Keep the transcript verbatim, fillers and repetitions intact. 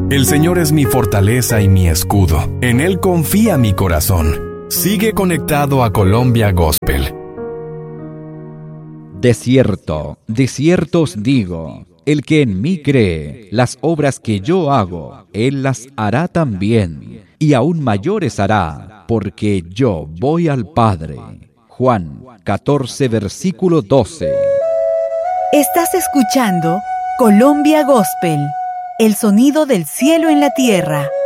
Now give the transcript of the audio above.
El Señor es mi fortaleza y mi escudo. En Él confía mi corazón. Sigue conectado a Colombia Gospel. De cierto, de cierto os digo, el que en mí cree, las obras que yo hago, él las hará también, y aún mayores hará, porque yo voy al Padre. Juan catorce, versículo doce. Estás escuchando Colombia Gospel, el sonido del cielo en la tierra.